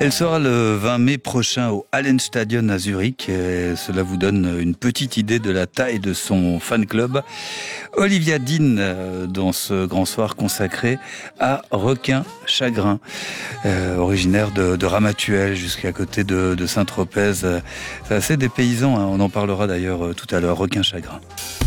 Elle sera le 20 mai prochain au Hallenstadion à Zurich. Et cela vous donne une petite idée de la taille de son fan club. Olivia Dean dans ce grand soir consacré à Requin Chagrin, originaire de Ramatuelle jusqu'à côté de Saint-Tropez. C'est assez dépaysant, hein. On en parlera d'ailleurs tout à l'heure. Requin Chagrin.